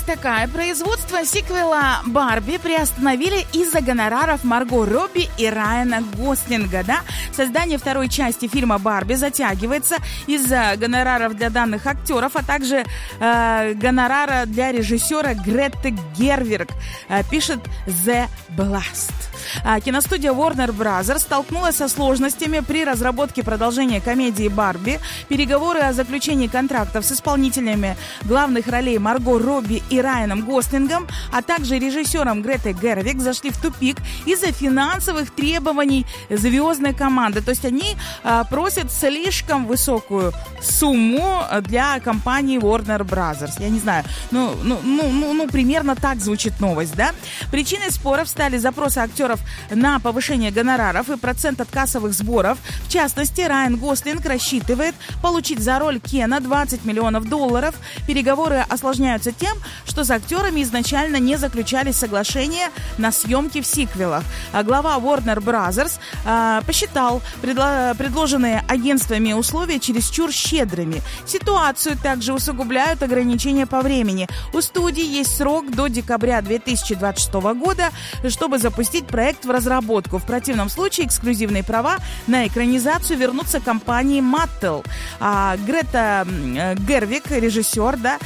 такая. Производство сиквела «Барби» приостановили из-за гонораров Марго Робби и Райана Гослинга, да? Создание второй части фильма «Барби» затягивается из-за гонораров для данных актеров, а также гонорара для режиссера Греты Гервиг, пишет The Blast. Киностудия Warner Bros. Столкнулась со сложностями при разработке продолжения комедии «Барби». Переговоры о заключении контрактов с исполнителями главных ролей Марго Робби и Райаном Гослингом, а также режиссером Гретой Гервиг зашли в тупик из-за финансовых требований звездной команды. То есть они просят слишком высокую сумму для компании Warner Bros. Я не знаю, примерно так звучит новость, да? Причиной споров стали запросы актеров на повышение гонораров и процент от кассовых сборов. В частности, Райан Гослинг рассчитывает получить за роль Кена $20 миллионов. Переговоры осложняются тем, что с актерами изначально не заключались соглашения на съемки в сиквелах. Глава Warner Bros. Посчитал предложенные агентствами условия чересчур щедрыми. Ситуацию также усугубляют ограничения по времени. У студии есть срок до декабря 2026 года, чтобы запустить проект в разработку. В противном случае эксклюзивные права на экранизацию вернутся компании Mattel. Грета Гервиг, режиссер, да,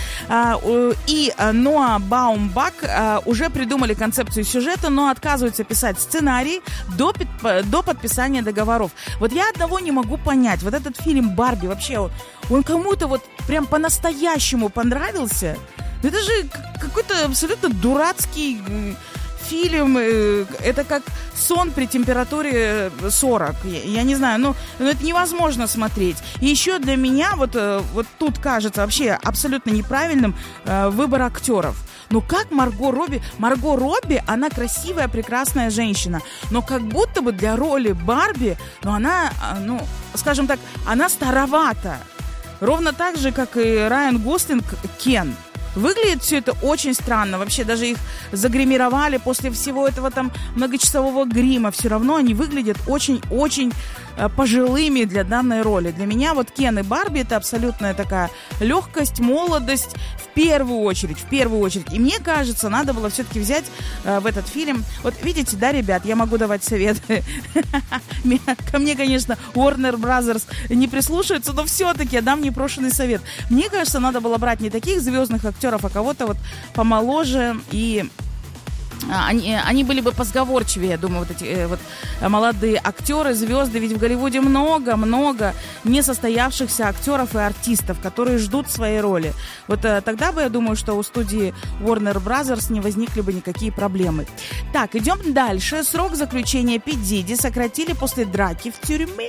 и Ноа Баумбак уже придумали концепцию сюжета, но отказываются писать сценарий до подписания договоров. Вот я одного не могу понять. Вот этот фильм «Барби» вообще, он кому-то вот прям по-настоящему понравился? Это же какой-то абсолютно дурацкий фильм, это как сон при температуре 40. Я не знаю, но это невозможно смотреть. И еще для меня вот тут кажется вообще абсолютно неправильным выбор актеров. Ну как Марго Робби, она красивая, прекрасная женщина, но как будто бы для роли Барби, она, скажем так, она старовата. Ровно так же, как и Райан Гослинг, Кен. Выглядит все это очень странно. Вообще даже их загримировали после всего этого там многочасового грима. Все равно они выглядят очень-очень пожилыми для данной роли. Для меня вот Кен и Барби — это абсолютная такая легкость, молодость в первую очередь. И мне кажется, надо было все-таки взять в этот фильм... Вот видите, да, ребят, я могу давать советы. Ко мне, конечно, Warner Bros. Не прислушивается, но все-таки я дам непрошенный совет. Мне кажется, надо было брать не таких звездных актеров, а кого-то вот помоложе, и они были бы позговорчивее, я думаю, вот эти вот молодые актеры, звезды, ведь в Голливуде много несостоявшихся актеров и артистов, которые ждут своей роли. Вот тогда бы, я думаю, что у студии Warner Bros. Не возникли бы никакие проблемы. Так, идем дальше. Срок заключения Пи Диди сократили после драки в тюрьме.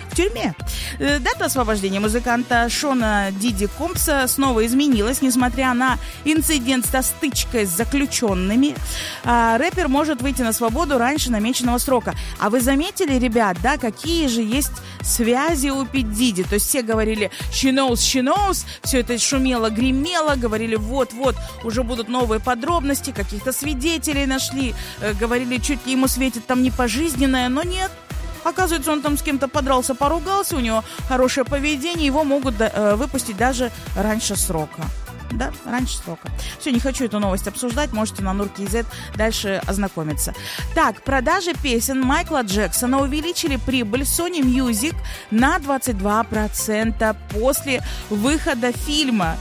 Дата освобождения музыканта Шона Диди Компса снова изменилась, несмотря на инцидент со стычкой с заключенными. Рэпер может выйти на свободу раньше намеченного срока. А вы заметили, ребят, да, какие же есть связи у Пи Диди? То есть все говорили she knows, все это шумело, гремело, говорили вот-вот, уже будут новые подробности, каких-то свидетелей нашли, говорили, чуть ли ему светит там не пожизненное, но нет. Оказывается, он там с кем-то подрался, поругался, у него хорошее поведение, его могут выпустить даже раньше срока. Да, раньше срока. Все, не хочу эту новость обсуждать, можете на Нур.kz дальше ознакомиться. Так, продажи песен Майкла Джексона увеличили прибыль Sony Music на 22% после выхода фильма.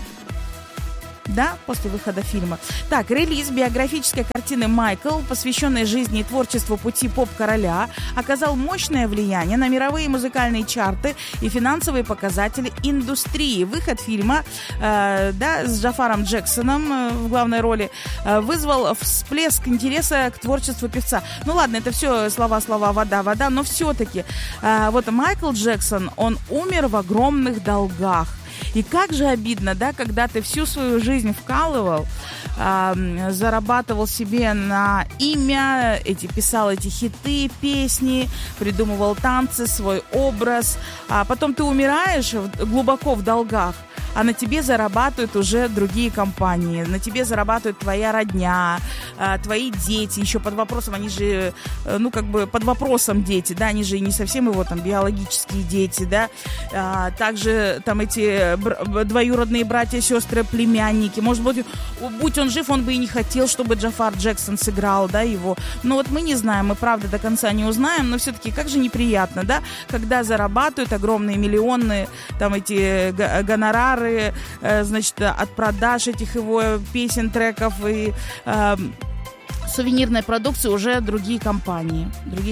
Да, после выхода фильма. Так, релиз биографической картины «Майкл», посвященной жизни и творчеству пути поп-короля, оказал мощное влияние на мировые музыкальные чарты и финансовые показатели индустрии. Выход фильма с Джафаром Джексоном в главной роли вызвал всплеск интереса к творчеству певца. Ну ладно, это все слова, вода, но все-таки вот Майкл Джексон, он умер в огромных долгах. И как же обидно, да, когда ты всю свою жизнь вкалывал, зарабатывал себе на имя, писал эти хиты, песни, придумывал танцы, свой образ, а потом ты умираешь глубоко в долгах, а на тебе зарабатывают уже другие компании, на тебе зарабатывает твоя родня, твои дети, еще под вопросом, они же, под вопросом дети, да, они же не совсем его там биологические дети, да, также там эти двоюродные братья, сестры, племянники, может быть, будь он жив, он бы и не хотел, чтобы Джафар Джексон сыграл, да, его, но вот мы не знаем, мы правда до конца не узнаем, но все-таки как же неприятно, да, когда зарабатывают огромные миллионы, там эти гонорары, значит, от продаж этих его песен, треков и сувенирной продукции уже другие компании.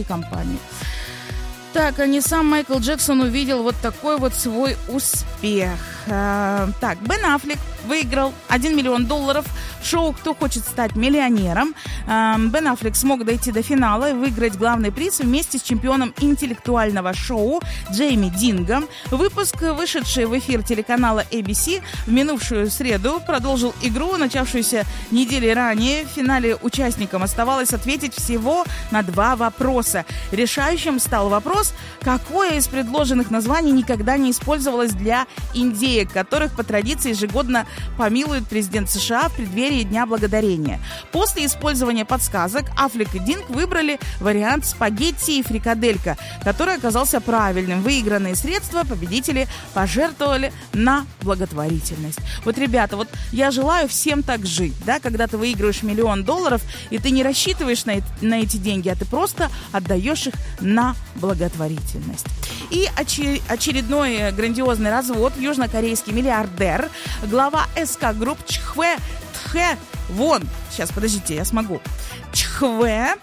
Так, а не сам Майкл Джексон увидел вот такой вот свой успех. Так, Бен Аффлек выиграл $1 миллион в шоу «Кто хочет стать миллионером». Бен Аффлек смог дойти до финала и выиграть главный приз вместе с чемпионом интеллектуального шоу Джейми Дингом. Выпуск, вышедший в эфир телеканала ABC в минувшую среду, продолжил игру, начавшуюся недели ранее. В финале участникам оставалось ответить всего на 2 вопроса. Решающим стал вопрос, какое из предложенных названий никогда не использовалось для индеек, которых по традиции ежегодно помилует президент США в преддверии Дня Благодарения. После использования подсказок Аффлек и Динг выбрали вариант спагетти и фрикаделька, который оказался правильным. Выигранные средства победители пожертвовали на благотворительность. Вот, ребята, вот я желаю всем так жить, да, когда ты выигрываешь $1 миллион, и ты не рассчитываешь на эти деньги, а ты просто отдаешь их на благотворительность. И очередной грандиозный развод. Южнокорейский миллиардер, глава СК Групп Чхве Тхэ Вон. Сейчас, подождите, я смогу. Чхве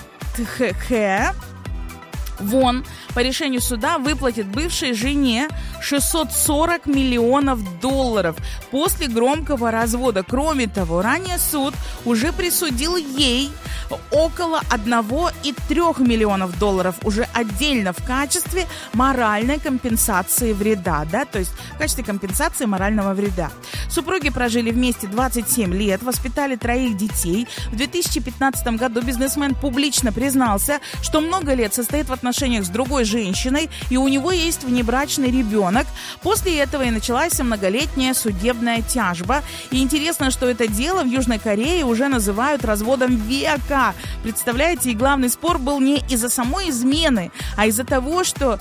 Тхэ Вон по решению суда выплатит бывшей жене $640 миллионов после громкого развода. Кроме того, ранее суд уже присудил ей около $1,3 миллионов уже отдельно в качестве моральной компенсации вреда, да, то есть в качестве компенсации морального вреда. Супруги прожили вместе 27 лет, воспитали 3 детей. В 2015 году бизнесмен публично признался, что много лет состоит в отношениях с другой женщиной, и у него есть внебрачный ребенок. После этого и началась многолетняя судебная тяжба. И интересно, что это дело в Южной Корее уже называют разводом века. Представляете, и главный спор был не из-за самой измены, а из-за того,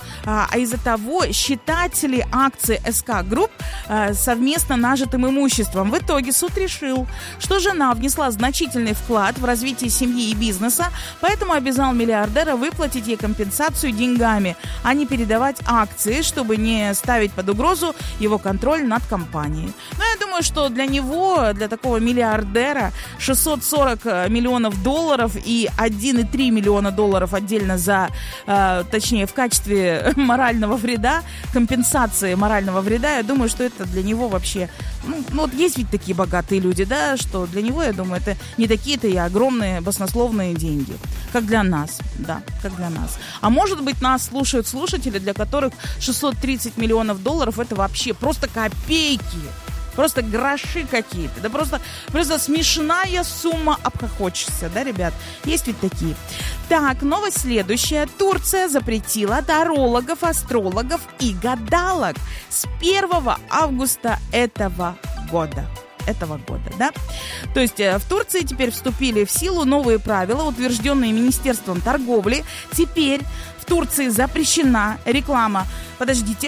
считать ли акции СК Групп совместно нажитым имуществом. В итоге суд решил, что жена внесла значительный вклад в развитие семьи и бизнеса, поэтому обязал миллиардера выплатить ей компенсацию деньгами, а не передавать акции, чтобы не ставить под угрозу его контроль над компанией. Но я думаю, что для него, для такого миллиардера, $640 миллионов и $1,3 миллиона отдельно за, точнее, в качестве морального вреда, компенсации морального вреда, я думаю, что это для него вообще, вот есть ведь такие богатые люди, да, что для него, я думаю, это не такие-то и огромные баснословные деньги, как для нас, да, как для нас. А может быть, нас слушают слушатели, для которых $630 миллионов это вообще просто копейки. Просто гроши какие-то. Да просто смешная сумма обхохочешься, да, ребят? Есть ведь такие. Так, новость следующая. Турция запретила тарологов, астрологов и гадалок с 1 августа этого года, да? То есть в Турции теперь вступили в силу новые правила, утвержденные Министерством торговли. Теперь в Турции запрещена реклама. Подождите.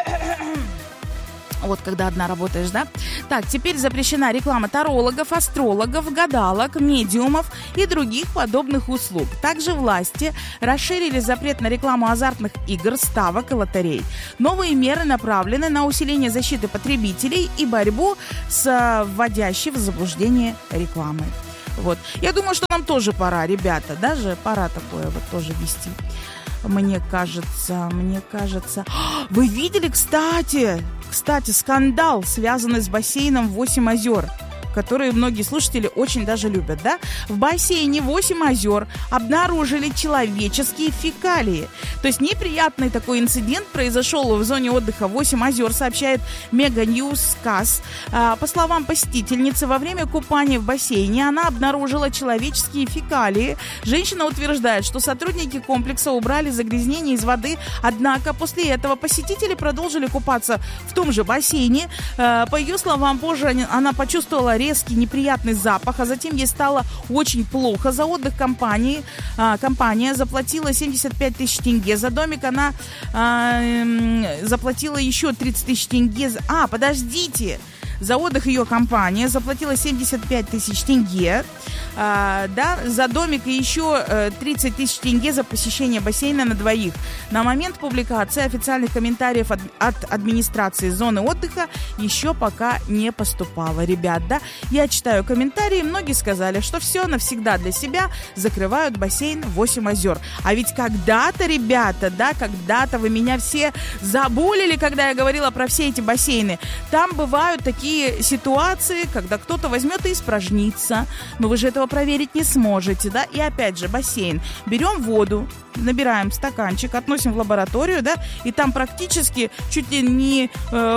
Вот когда одна работаешь, да? Так, теперь запрещена реклама тарологов, астрологов, гадалок, медиумов и других подобных услуг. Также власти расширили запрет на рекламу азартных игр, ставок и лотерей. Новые меры направлены на усиление защиты потребителей и борьбу с вводящей в заблуждение рекламой. Вот. Я думаю, что нам тоже пора, ребята, даже пора такое вот тоже вести. Мне кажется. Вы видели, кстати, скандал, связанный с бассейном 8 озер? которые многие слушатели очень даже любят, да? В бассейне 8 озер обнаружили человеческие фекалии. То есть неприятный такой инцидент произошел в зоне отдыха 8 озер, сообщает Mega News КАС. По словам посетительницы, во время купания в бассейне она обнаружила человеческие фекалии. Женщина утверждает, что сотрудники комплекса убрали загрязнение из воды, однако после этого посетители продолжили купаться в том же бассейне. По ее словам, позже она почувствовала резкий неприятный запах, а затем ей стало очень плохо. За отдых компания заплатила 75 тысяч тенге. За домик она заплатила еще 30 тысяч тенге. Подождите! За отдых ее компания заплатила 75 тысяч тенге, за домик и еще 30 тысяч тенге за посещение бассейна на двоих. На момент публикации официальных комментариев от администрации зоны отдыха еще пока не поступало. Ребят, да, я читаю комментарии, многие сказали, что все навсегда для себя, закрывают бассейн 8 озер. А ведь когда-то, ребята, да, когда-то вы меня все забулили, когда я говорила про все эти бассейны. Там бывают такие ситуации, когда кто-то возьмет и испражнится, но вы же этого проверить не сможете, да, и опять же бассейн. Берем воду, набираем стаканчик, относим в лабораторию, да, и там практически чуть ли не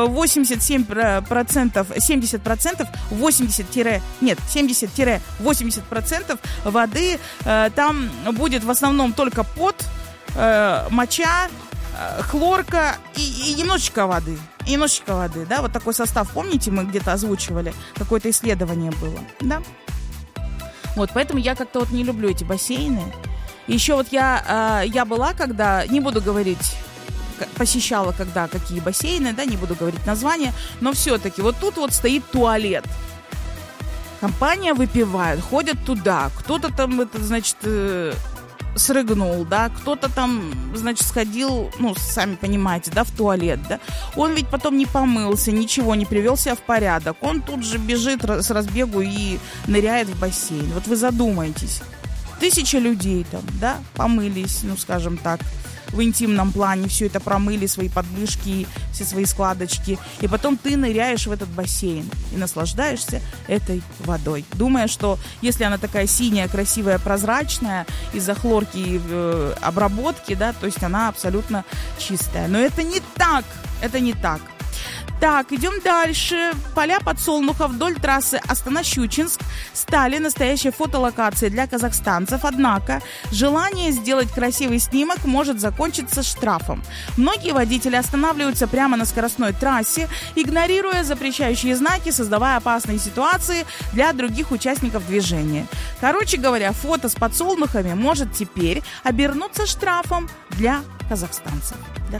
70-80% воды, там будет в основном только пот, моча, хлорка и немножечко воды. И немножечко воды, да, вот такой состав, помните, мы где-то озвучивали, какое-то исследование было, да? Вот, поэтому я как-то вот не люблю эти бассейны. Еще вот я была, когда, не буду говорить, посещала когда какие бассейны, да, не буду говорить название, но все-таки вот тут вот стоит туалет. Компания выпивает, ходят туда, кто-то там, это, значит... срыгнул, да, кто-то там, значит, сходил, ну, сами понимаете, да, в туалет, да, он ведь потом не помылся, ничего, не привел себя в порядок, он тут же бежит с разбегу и ныряет в бассейн. Вот вы задумайтесь, 1000 людей там, да, помылись, ну, скажем так, в интимном плане, все это промыли, свои подмышки, все свои складочки, и потом ты ныряешь в этот бассейн и наслаждаешься этой водой, думая, что если она такая синяя, красивая, прозрачная, из-за хлорки и обработки, да, то есть она абсолютно чистая. Но это не так, это не так. Так, идем дальше. Поля подсолнуха вдоль трассы Астана-Щучинск стали настоящей фотолокацией для казахстанцев. Однако желание сделать красивый снимок может закончиться штрафом. Многие водители останавливаются прямо на скоростной трассе, игнорируя запрещающие знаки, создавая опасные ситуации для других участников движения. Короче говоря, фото с подсолнухами может теперь обернуться штрафом для казахстанцев.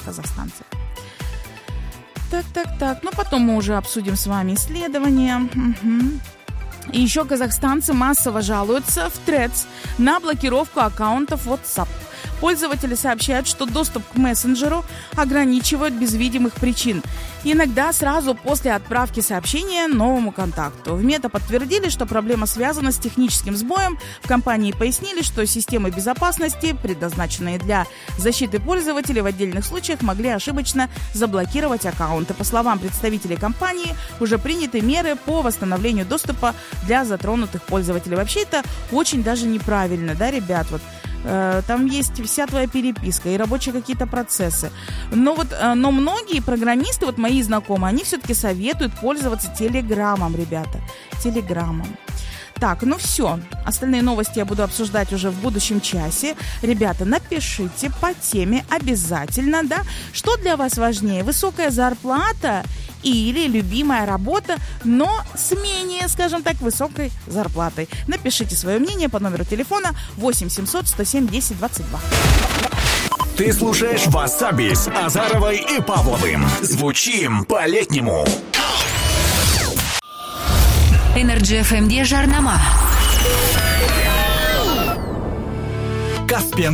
Так. Ну, потом мы уже обсудим с вами исследования. И еще казахстанцы массово жалуются в Threads на блокировку аккаунтов WhatsApp. Пользователи сообщают, что доступ к мессенджеру ограничивают без видимых причин. Иногда сразу после отправки сообщения новому контакту. В Мета подтвердили, что проблема связана с техническим сбоем. В компании пояснили, что системы безопасности, предназначенные для защиты пользователей, в отдельных случаях могли ошибочно заблокировать аккаунты. По словам представителей компании, уже приняты меры по восстановлению доступа для затронутых пользователей. Вообще это очень даже неправильно, да, ребят? Вот там есть вся твоя переписка и рабочие какие-то процессы. Но многие программисты, вот мои знакомые, они все-таки советуют пользоваться Телеграмом, ребята. Телеграмом. Так, ну все. Остальные новости я буду обсуждать уже в будущем часе. Ребята, напишите по теме обязательно, да, что для вас важнее, высокая зарплата или любимая работа, но с менее, скажем так, высокой зарплатой. Напишите свое мнение по номеру телефона 8 700 107 10 22. Ты слушаешь Васаби с Азаровой и Павловым. Звучим по-летнему. Energy FM-де жарнама. Каспиан